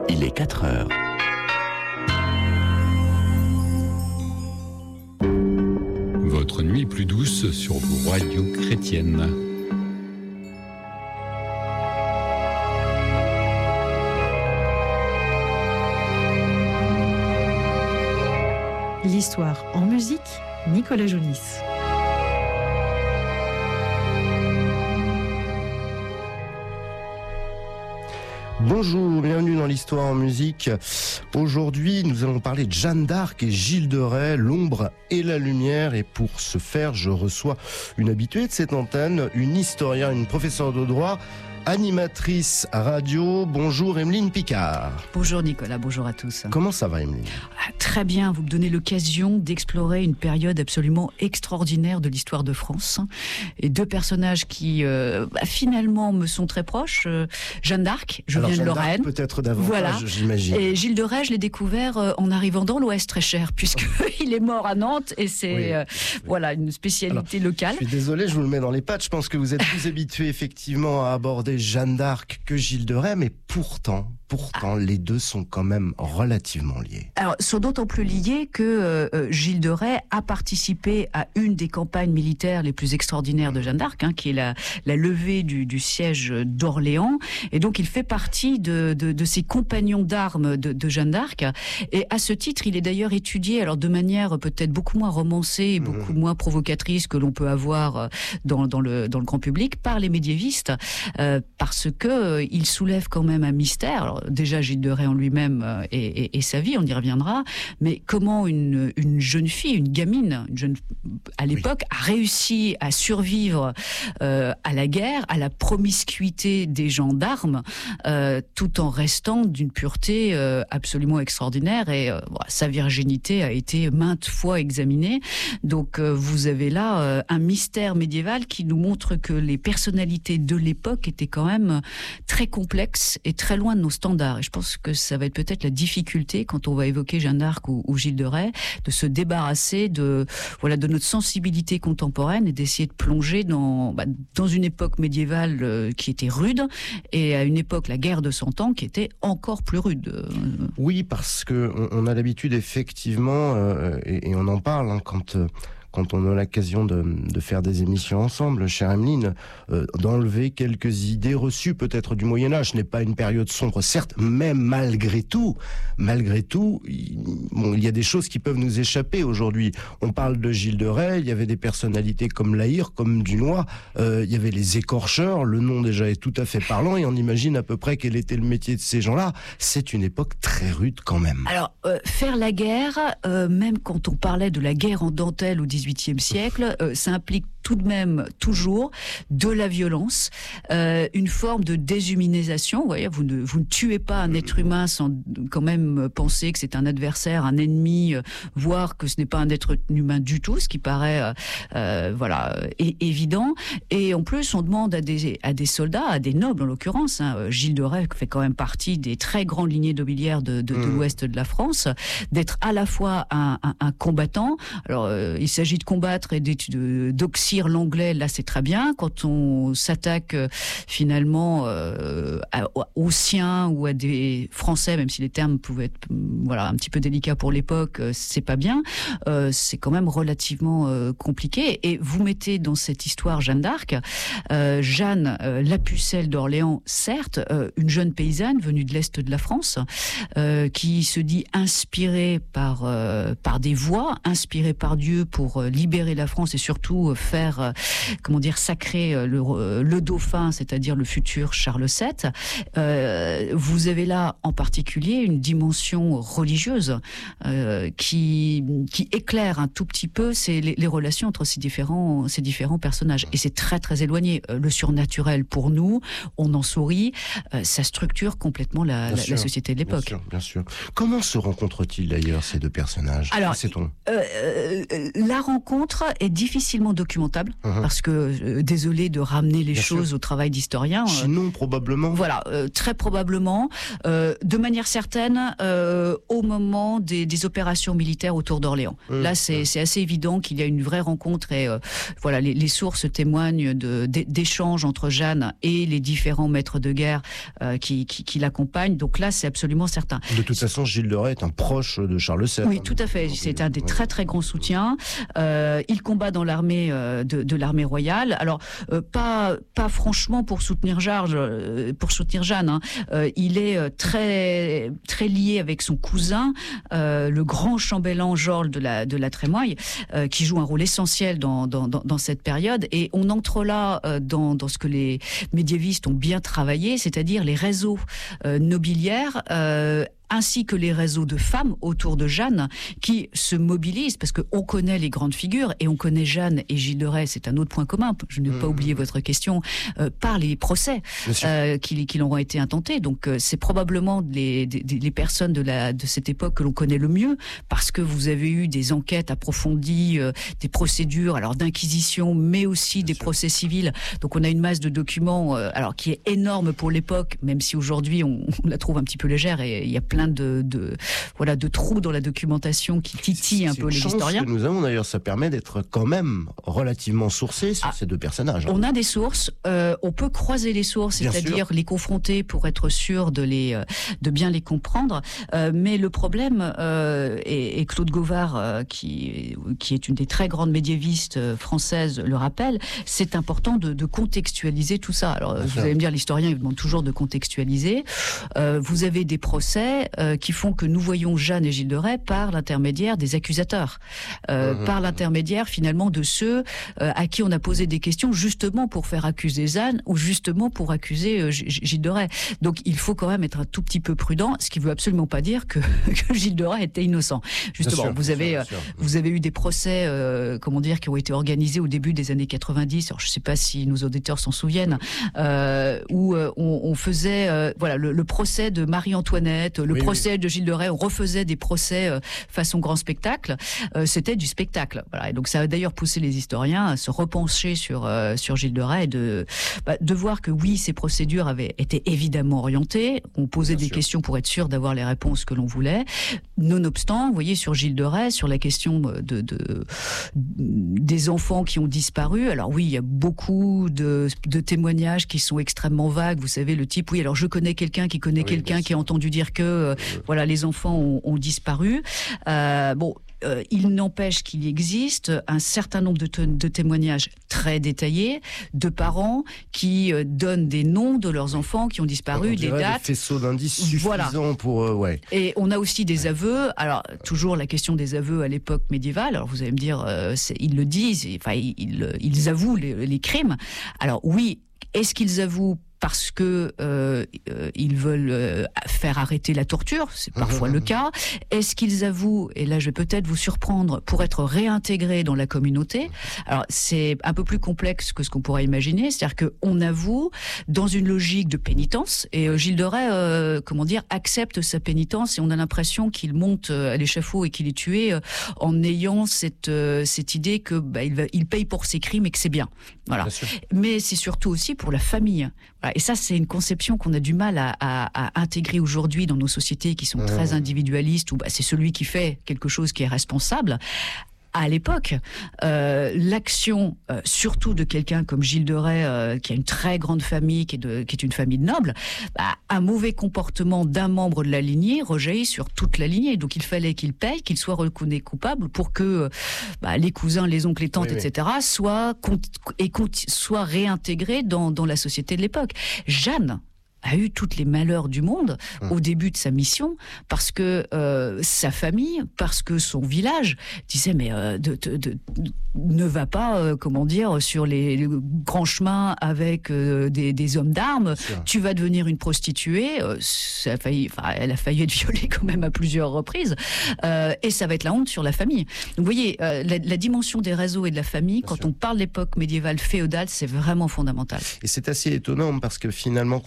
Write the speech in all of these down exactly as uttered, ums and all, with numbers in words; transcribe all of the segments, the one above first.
Il est quatre heures. Votre nuit plus douce sur vos radios chrétiennes. L'histoire en musique, Nicolas Jounis. Bonjour, bienvenue dans l'histoire en musique. Aujourd'hui, nous allons parler de Jeanne d'Arc et Gilles de Rais, l'ombre et la lumière. Et pour ce faire, je reçois une habituée de cette antenne, une historienne, une professeure de droit, animatrice à radio. Bonjour Emeline Picard. Bonjour Nicolas, bonjour à tous. Comment ça va Emeline ? Ah, très bien, vous me donnez l'occasion d'explorer une période absolument extraordinaire de l'histoire de France. Et deux personnages qui euh, bah, finalement me sont très proches. Euh, Jeanne d'Arc, je Alors, viens Jeanne de Lorraine. D'Arc, peut-être davantage, voilà. J'imagine. Et Gilles de Rais, je l'ai découvert euh, en arrivant dans l'Ouest, très cher, puisqu'il est mort à Nantes et c'est oui. euh, oui. voilà une spécialité Alors, locale. Je suis désolé, je vous le mets dans les pattes. Je pense que vous êtes plus habitué effectivement à aborder Jeanne d'Arc que Gilles de Rais, mais pourtant, pourtant, ah. les deux sont quand même relativement liés. Alors, sont d'autant plus liés que euh, Gilles de Rais a participé à une des campagnes militaires les plus extraordinaires de Jeanne d'Arc, hein, qui est la, la levée du, du siège d'Orléans, et donc il fait partie de, de, de ses compagnons d'armes de, de Jeanne d'Arc, et à ce titre, il est d'ailleurs étudié, alors de manière peut-être beaucoup moins romancée, et beaucoup mmh. moins provocatrice que l'on peut avoir dans, dans, le, dans le grand public, par les médiévistes, euh, parce que euh, il soulève quand même un mystère. Alors, déjà Gilles de Rais en lui-même euh, et, et, et sa vie, on y reviendra, mais comment une, une jeune fille, une gamine, une jeune, à l'époque, oui. a réussi à survivre euh, à la guerre, à la promiscuité des gens d'armes, euh, tout en restant d'une pureté euh, absolument extraordinaire, et euh, bon, sa virginité a été maintes fois examinée. Donc euh, vous avez là euh, un mystère médiéval qui nous montre que les personnalités de l'époque étaient quand même très complexes et très loin de nos standards. Et je pense que ça va être peut-être la difficulté quand on va évoquer Jeanne d'Arc ou, ou Gilles de Rais, de se débarrasser de, voilà, de notre sensibilité contemporaine et d'essayer de plonger dans, bah, dans une époque médiévale euh, qui était rude, et à une époque, la guerre de Cent Ans, qui était encore plus rude. Oui, parce que on, on a l'habitude effectivement, euh, et, et on en parle hein, quand... Euh, quand on a l'occasion de, de faire des émissions ensemble, chère Emeline, euh, d'enlever quelques idées reçues peut-être du Moyen-Âge. Ce n'est pas une période sombre, certes, mais malgré tout, malgré tout, il, bon, il y a des choses qui peuvent nous échapper aujourd'hui. On parle de Gilles de Rais, il y avait des personnalités comme La Hire, comme Dunois, euh, il y avait les écorcheurs, le nom déjà est tout à fait parlant, et on imagine à peu près quel était le métier de ces gens-là. C'est une époque très rude quand même. Alors, euh, faire la guerre, euh, même quand on parlait de la guerre en dentelle au dix-huitième siècle, euh, ça implique tout de même toujours de la violence, euh, une forme de déshumanisation. Vous voyez, vous ne, vous ne tuez pas un être humain sans quand même penser que c'est un adversaire, un ennemi, euh, voire que ce n'est pas un être humain du tout, ce qui paraît euh, euh, voilà é- évident. Et en plus, on demande à des, à des soldats, à des nobles en l'occurrence, hein, Gilles de Rais fait quand même partie des très grandes lignées nobiliaires de, de, de mmh. l'ouest de la France, d'être à la fois un, un, un combattant. Alors, euh, il s'agit de combattre et de, d'oxyre l'anglais, là c'est très bien. Quand on s'attaque euh, finalement euh, à, aux siens ou à des Français, même si les termes pouvaient être voilà un petit peu délicats pour l'époque, euh, c'est pas bien. Euh, c'est quand même relativement euh, compliqué. Et vous mettez dans cette histoire Jeanne d'Arc, euh, Jeanne, euh, la pucelle d'Orléans, certes, euh, une jeune paysanne venue de l'est de la France, euh, qui se dit inspirée par euh, par des voix, inspirée par Dieu pour euh, libérer la France et surtout euh, faire euh, comment dire sacrer euh, le, euh, le dauphin, c'est-à-dire le futur Charles sept. Euh, vous avez là en particulier une dimension religieuse euh, qui qui éclaire un tout petit peu ces, les, les relations entre ces différents ces différents personnages, et c'est très très éloigné. Euh, le surnaturel pour nous, on en sourit, euh, ça structure complètement la, la, la société de l'époque. Bien sûr, bien sûr. Comment se rencontrent-ils d'ailleurs ces deux personnages? Alors, sait-on euh, euh, la rencontre rencontre est difficilement documentable, uh-huh. parce que, euh, désolé de ramener les Bien choses sûr. Au travail d'historien. Sinon, euh, probablement. Voilà, euh, très probablement, euh, de manière certaine, euh, au moment des, des opérations militaires autour d'Orléans. Mmh. Là, c'est, mmh. c'est assez évident qu'il y a une vraie rencontre et euh, voilà, les, les sources témoignent de, d'échanges entre Jeanne et les différents maîtres de guerre euh, qui, qui, qui l'accompagnent. Donc là, c'est absolument certain. De toute façon, Gilles de Rais est un proche de Charles sept. Oui, tout à fait. C'est un des très très grands soutiens. Euh, il combat dans l'armée euh, de, de l'armée royale. Alors euh, pas pas franchement pour soutenir Georges, euh, pour soutenir Jeanne. Hein. Euh, il est euh, très très lié avec son cousin, euh, le grand chambellan Georges de la de la Trémoille, euh, qui joue un rôle essentiel dans dans dans, dans cette période. Et on entre là euh, dans dans ce que les médiévistes ont bien travaillé, c'est-à-dire les réseaux euh, nobiliaires. Euh, ainsi que les réseaux de femmes autour de Jeanne qui se mobilisent, parce qu'on connaît les grandes figures, et on connaît Jeanne et Gilles de Rais, c'est un autre point commun, je n'ai mmh. pas oublié votre question, euh, par les procès euh, qui, qui leur ont été intentés. Donc euh, c'est probablement les, les, les personnes de, la, de cette époque que l'on connaît le mieux, parce que vous avez eu des enquêtes approfondies, euh, des procédures alors d'inquisition, mais aussi Bien des sûr. procès civils. Donc on a une masse de documents euh, alors qui est énorme pour l'époque, même si aujourd'hui on, on la trouve un petit peu légère, et il y a plein de, de, voilà, de trous dans la documentation qui titillent un peu les historiens. C'est que nous avons d'ailleurs, ça permet d'être quand même relativement sourcé sur ah, ces deux personnages. Hein. On a des sources, euh, on peut croiser les sources, bien c'est-à-dire sûr. les confronter pour être sûr de, les, de bien les comprendre. Euh, mais le problème, euh, et, et Claude Gauvard, euh, qui, qui est une des très grandes médiévistes françaises, le rappelle, c'est important de, de contextualiser tout ça. Alors, bien vous sûr. allez me dire, l'historien, il demande toujours de contextualiser. Euh, vous avez des procès Euh, qui font que nous voyons Jeanne et Gilles de Rais par l'intermédiaire des accusateurs, euh, mmh. par l'intermédiaire finalement de ceux euh, à qui on a posé des questions justement pour faire accuser Jeanne ou justement pour accuser euh, G- Gilles de Rais. Donc il faut quand même être un tout petit peu prudent, ce qui veut absolument pas dire que, que Gilles de Rais était innocent. Justement, sûr, vous avez sûr, euh, vous avez eu des procès, euh, comment dire, qui ont été organisés au début des années quatre-vingt-dix. Alors je sais pas si nos auditeurs s'en souviennent, euh, où euh, on, on faisait euh, voilà le, le procès de Marie-Antoinette, le oui, procès oui. de Gilles de Rais, on refaisait des procès euh, façon grand spectacle. Euh, c'était du spectacle. Voilà. Et donc ça a d'ailleurs poussé les historiens à se repencher sur euh, sur Gilles de Rais et de bah, de voir que oui, ces procédures avaient été évidemment orientées. On posait Bien des sûr. questions pour être sûr d'avoir les réponses que l'on voulait. Nonobstant, vous voyez, sur Gilles de Rais, sur la question de, de des enfants qui ont disparu. Alors oui, il y a beaucoup de, de témoignages qui sont extrêmement vagues. Vous savez, le type, oui, alors je connais quelqu'un qui connaît oui, quelqu'un qui a entendu dire que euh, voilà, les enfants ont, ont disparu. Euh, bon. Euh, il n'empêche qu'il existe un certain nombre de, te- de témoignages très détaillés de parents qui euh, donnent des noms de leurs enfants qui ont disparu, on des dates. Des faisceaux d'indices suffisants voilà. pour... Euh, ouais. Et on a aussi des ouais. aveux. Alors, toujours la question des aveux à l'époque médiévale. Alors, vous allez me dire, euh, c'est, ils le disent, enfin, ils, ils, ils avouent les, les crimes. Alors, oui, est-ce qu'ils avouent parce que euh, euh, ils veulent euh, faire arrêter la torture, c'est parfois le cas. Est-ce qu'ils avouent, et là je vais peut-être vous surprendre, pour être réintégrés dans la communauté? Alors c'est un peu plus complexe que ce qu'on pourrait imaginer, c'est-à-dire qu'on avoue dans une logique de pénitence, et euh, Gilles de Rais, euh, comment dire, accepte sa pénitence, et on a l'impression qu'il monte à l'échafaud et qu'il est tué euh, en ayant cette, euh, cette idée que bah, il, va, il paye pour ses crimes et que c'est bien. Voilà. Bien Mais c'est surtout aussi pour la famille. Voilà. Et ça, c'est une conception qu'on a du mal à, à, à intégrer aujourd'hui dans nos sociétés qui sont mmh. très individualistes, où bah, c'est celui qui fait quelque chose qui est responsable. À l'époque, euh, l'action, euh, surtout de quelqu'un comme Gilles de Rais, euh, qui a une très grande famille, qui est, de, qui est une famille de nobles, bah, un mauvais comportement d'un membre de la lignée rejaillit sur toute la lignée. Donc il fallait qu'il paye, qu'il soit reconnu coupable pour que bah, les cousins, les oncles, les tantes, oui, et cetera, oui. soient, et, soient réintégrés dans, dans la société de l'époque. Jeanne a eu tous les malheurs du monde mmh. au début de sa mission, parce que euh, sa famille, parce que son village disait mais euh, de, de, de, de, ne va pas, euh, comment dire, sur les, les grands chemins avec euh, des, des hommes d'armes, tu vas devenir une prostituée, euh, ça a failli, enfin, elle a failli être violée quand même à plusieurs reprises, euh, et ça va être la honte sur la famille. Donc vous voyez, euh, la, la dimension des réseaux et de la famille, Bien quand sûr. on parle d'époque médiévale féodale, c'est vraiment fondamental. Et c'est assez étonnant, parce que finalement, quand on prend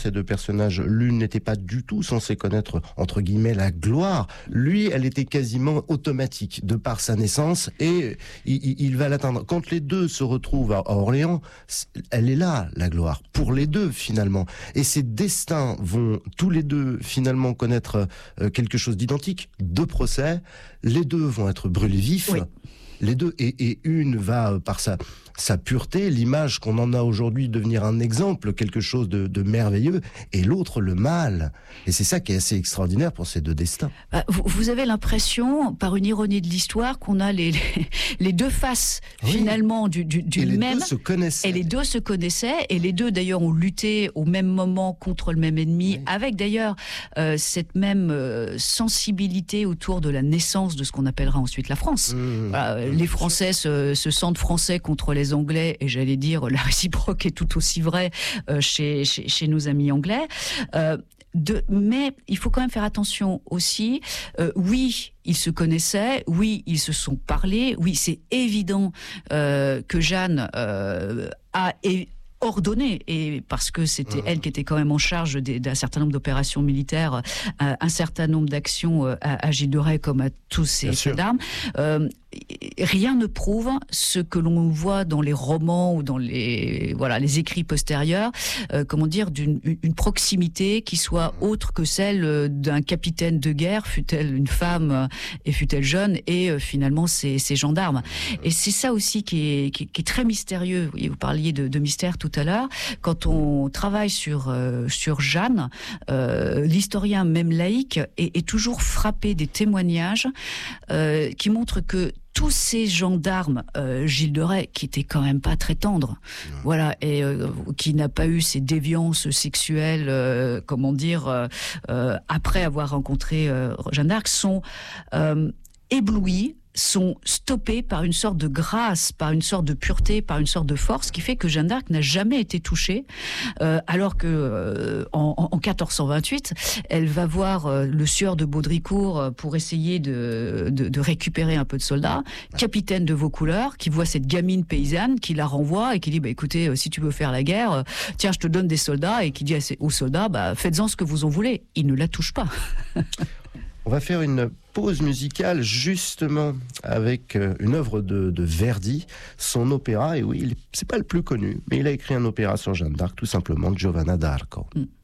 ces deux personnages. L'une n'était pas du tout censée connaître, entre guillemets, la gloire. Lui, elle était quasiment automatique, de par sa naissance, et il, il va l'atteindre. Quand les deux se retrouvent à Orléans, elle est là, la gloire, pour les deux, finalement. Et ces destins vont tous les deux, finalement, connaître euh, quelque chose d'identique. Deux procès, les deux vont être brûlés vifs. Oui. Les deux, et, et une va, par sa, sa pureté, l'image qu'on en a aujourd'hui, devenir un exemple, quelque chose de, de merveilleux, et l'autre, le mal. Et c'est ça qui est assez extraordinaire pour ces deux destins. Vous, vous avez l'impression, par une ironie de l'histoire, qu'on a les, les, les deux faces, oui. finalement, du, du, du et les même... Deux se connaissaient. Et les deux se connaissaient, et les deux, d'ailleurs, ont lutté au même moment contre le même ennemi, oui. avec, d'ailleurs, euh, cette même euh, sensibilité autour de la naissance de ce qu'on appellera ensuite la France. Mmh. Voilà, les Français se, se sentent français contre les Anglais, et j'allais dire la réciproque est tout aussi vraie euh, chez, chez, chez nos amis anglais. Euh, de, mais il faut quand même faire attention aussi. Euh, oui, ils se connaissaient, oui, ils se sont parlé, oui, c'est évident euh, que Jeanne euh, a... Et, ordonnée, et parce que c'était mmh. elle qui était quand même en charge des, d'un certain nombre d'opérations militaires, euh, un certain nombre d'actions euh, à, à Gilles de Rais comme à tous ces gendarmes. Euh, rien ne prouve ce que l'on voit dans les romans ou dans les voilà les écrits postérieurs, euh, comment dire, d'une une proximité qui soit autre que celle d'un capitaine de guerre, fût-elle une femme et fût-elle jeune, et euh, finalement ces, ces gendarmes. Et c'est ça aussi qui est, qui, qui est très mystérieux. Vous, vous parliez de, de mystère tout à l'heure. Quand on travaille sur euh, sur Jeanne, euh, l'historien même laïque est, est toujours frappé des témoignages euh, qui montrent que tous ces gendarmes, euh, Gilles de Rais, qui était quand même pas très tendre, ouais. voilà, et euh, qui n'a pas eu ces déviances sexuelles, euh, comment dire, euh, euh, après avoir rencontré euh, Jeanne d'Arc, sont euh, éblouis, sont stoppés par une sorte de grâce, par une sorte de pureté, par une sorte de force, qui fait que Jeanne d'Arc n'a jamais été touchée, euh, alors que euh, en, en quatorze cent vingt-huit, elle va voir euh, le sieur de Baudricourt pour essayer de, de, de récupérer un peu de soldats, capitaine de Vaucouleurs, qui voit cette gamine paysanne, qui la renvoie et qui dit bah, écoutez, euh, si tu veux faire la guerre, euh, tiens, je te donne des soldats, et qui dit aux soldats bah, faites-en ce que vous en voulez. Ils ne la touchent pas. On va faire une pause musicale justement avec une œuvre de, de Verdi, son opéra, et oui, c'est pas le plus connu, mais il a écrit un opéra sur Jeanne d'Arc, tout simplement, Giovanna d'Arco. Mm.